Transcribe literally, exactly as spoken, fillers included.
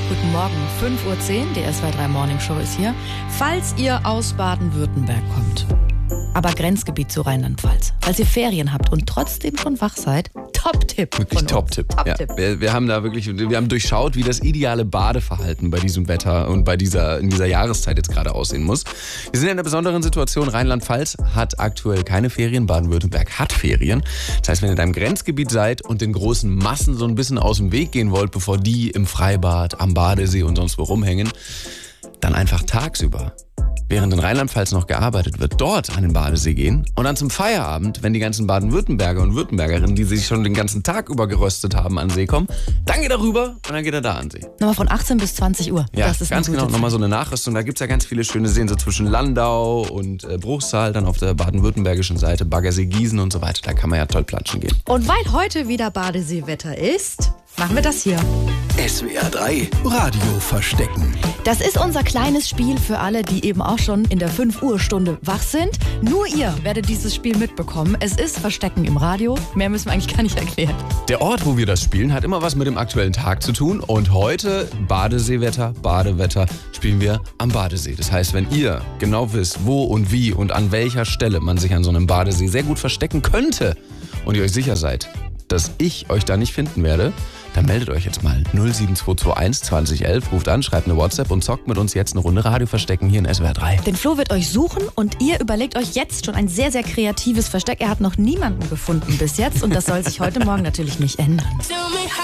Guten Morgen, fünf Uhr zehn, die S W R drei Morning Show ist hier. Falls ihr aus Baden-Württemberg kommt, aber Grenzgebiet zu Rheinland-Pfalz, falls ihr Ferien habt und trotzdem schon wach seid, Top-Tipp. Wirklich Top-Tipp. Top ja. wir, wir haben da wirklich, wir haben durchschaut, wie das ideale Badeverhalten bei diesem Wetter und bei dieser, in dieser Jahreszeit jetzt gerade aussehen muss. Wir sind in einer besonderen Situation. Rheinland-Pfalz hat aktuell keine Ferien, Baden-Württemberg hat Ferien. Das heißt, wenn ihr in einem Grenzgebiet seid und den großen Massen so ein bisschen aus dem Weg gehen wollt, bevor die im Freibad, am Badesee und sonst wo rumhängen, dann einfach tagsüber, während in Rheinland-Pfalz noch gearbeitet wird, dort an den Badesee gehen und dann zum Feierabend, wenn die ganzen Baden-Württemberger und Württembergerinnen, die sich schon den ganzen Tag über geröstet haben, an den See kommen, dann geht er rüber und dann geht er da an den See. Nochmal von achtzehn bis zwanzig Uhr. Ja, das ist ganz genau, nochmal so eine Nachrüstung. Da gibt es ja ganz viele schöne Seen, so zwischen Landau und äh, Bruchsal, dann auf der baden-württembergischen Seite, Baggersee, Gießen und so weiter. Da kann man ja toll platschen gehen. Und weil heute wieder Badeseewetter ist, machen wir das hier. S W R drei Radio verstecken. Das ist unser kleines Spiel für alle, die eben auch schon in der fünf Uhr Stunde wach sind. Nur ihr werdet dieses Spiel mitbekommen. Es ist Verstecken im Radio. Mehr müssen wir eigentlich gar nicht erklären. Der Ort, wo wir das spielen, hat immer was mit dem aktuellen Tag zu tun. Und heute, Badeseewetter, Badewetter, spielen wir am Badesee. Das heißt, wenn ihr genau wisst, wo und wie und an welcher Stelle man sich an so einem Badesee sehr gut verstecken könnte und ihr euch sicher seid, dass ich euch da nicht finden werde, dann meldet euch jetzt mal null sieben zwei zwei eins zwanzig elf, ruft an, schreibt eine WhatsApp und zockt mit uns jetzt eine Runde Radio verstecken hier in S W R drei. Denn Flo wird euch suchen und ihr überlegt euch jetzt schon ein sehr, sehr kreatives Versteck. Er hat noch niemanden gefunden bis jetzt und das soll sich heute Morgen natürlich nicht ändern.